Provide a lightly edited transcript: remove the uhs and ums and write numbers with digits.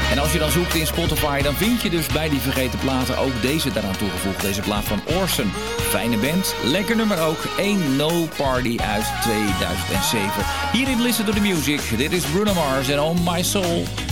En als je dan zoekt in Spotify, dan vind je dus bij die vergeten platen ook deze daaraan toegevoegd. Deze plaat van Orson. Fijne band, lekker nummer ook. Ain't No Party uit 2007. Hier in Listen to the Music. Dit is Bruno Mars en On My Soul.